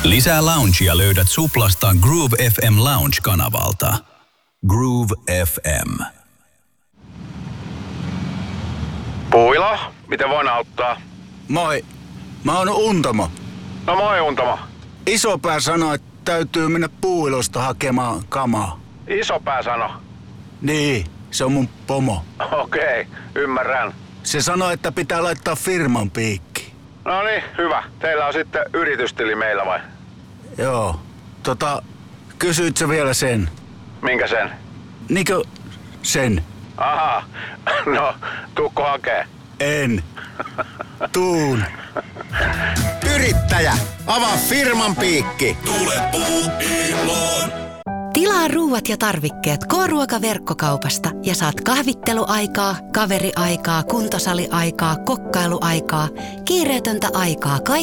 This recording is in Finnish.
Lisää loungea löydät Suplasta Groove FM Lounge-kanavalta. Groove FM. Puila, miten voin auttaa? Moi, mä oon Untamo. No moi Untamo. Isopää sanoi, että täytyy mennä Puuilosta hakemaan kamaa. Isopää sano. Niin, se on mun pomo. Okei, ymmärrän. Se sanoi, että pitää laittaa firman piikki. No niin, hyvä. Teillä on sitten yritystili meillä vai? Joo. Kysyit sä vielä sen? Minkä sen? Niinkö sen? Aha, no tuukko hakee? En. Tuun. Yrittäjä, avaa firman piikki. Tule Puuiloon. Tilaa ruuat ja tarvikkeet K-ruokaverkkokaupasta ja saat kahvitteluaikaa, kaveriaikaa, kuntosaliaikaa, kokkailuaikaa, kiireetöntä aikaa